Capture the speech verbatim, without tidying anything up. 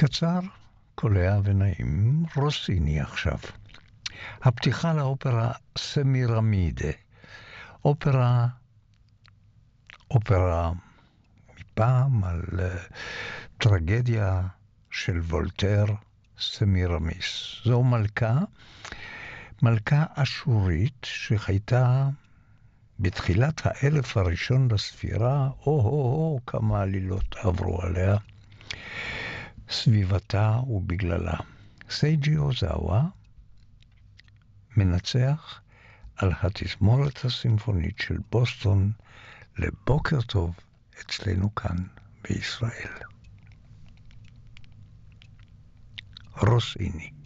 קצר, קולע ונעים, רוסיני עכשיו. הפתיחה לאופרה סמירמידה. אופרה, אופרה מפעם על uh, טרגדיה של וולטר, סמירמיס. זו מלכה, מלכה אשורית שחייתה בתחילת האלף הראשון לספירה, או-הו-הו, כמה עלילות עברו עליה, סביבתה ובגללה. סייג'י אוזאווה מנצח על התזמורת הסימפונית של בוסטון לבוקר טוב אצלנו כאן בישראל. רוסיני.